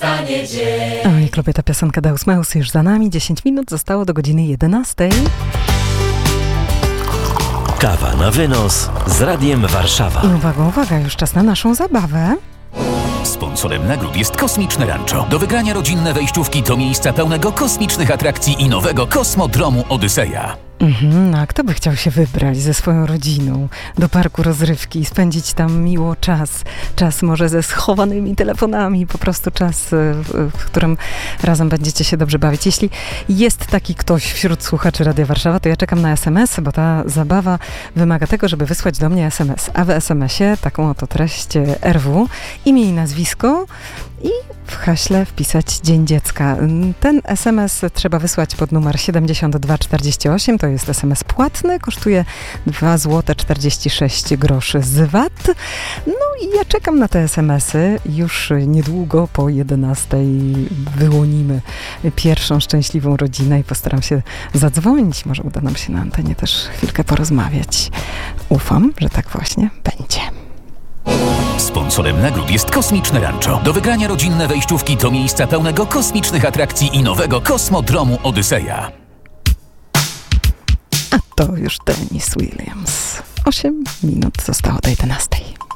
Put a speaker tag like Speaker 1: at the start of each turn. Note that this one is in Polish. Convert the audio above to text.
Speaker 1: Oj, klubie, ta piosenka Deus Meus już za nami. 10 minut zostało do godziny 11.
Speaker 2: Kawa na wynos z Radiem Warszawa.
Speaker 1: I uwaga, już czas na naszą zabawę.
Speaker 3: Sponsorem nagród jest Kosmiczne Rancho. Do wygrania rodzinne wejściówki do miejsca pełnego kosmicznych atrakcji i nowego kosmodromu Odyseja.
Speaker 1: A kto by chciał się wybrać ze swoją rodziną do parku rozrywki i spędzić tam miło czas? Czas może ze schowanymi telefonami, po prostu czas, w którym razem będziecie się dobrze bawić. Jeśli jest taki ktoś wśród słuchaczy Radia Warszawa, to ja czekam na SMS, bo ta zabawa wymaga tego, żeby wysłać do mnie SMS. A w SMS-ie taką oto treść RW, imię i nazwisko i w haśle wpisać Dzień Dziecka. Ten SMS trzeba wysłać pod numer 7248. To jest SMS płatny, kosztuje 2,46 zł z VAT. No i ja czekam na te SMS-y. Już niedługo po 11 wyłonimy pierwszą szczęśliwą rodzinę i postaram się zadzwonić. Może uda nam się na antenie też chwilkę porozmawiać. Ufam, że tak właśnie będzie.
Speaker 3: Sponsorem nagród jest Kosmiczne Rancho. Do wygrania rodzinne wejściówki do miejsca pełnego kosmicznych atrakcji i nowego kosmodromu Odyseja.
Speaker 1: A to już Dennis Williams. 8 minut zostało do 11.